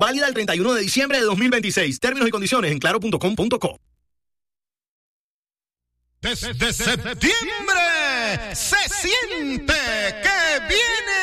Válida el 31 de diciembre de 2026. Términos y condiciones en claro.com.co. Desde septiembre se siente que viene